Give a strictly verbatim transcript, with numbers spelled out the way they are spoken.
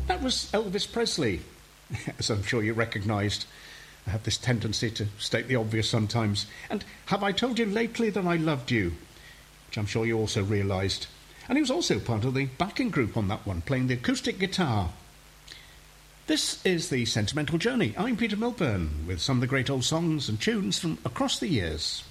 That was Elvis Presley, as I'm sure you recognised. I have this tendency to state the obvious sometimes. And have I told you lately that I loved you? Which I'm sure you also realised. And he was also part of the backing group on that one, playing the acoustic guitar. This is The Sentimental Journey. I'm Peter Milburn, with some of the great old songs and tunes from across the years.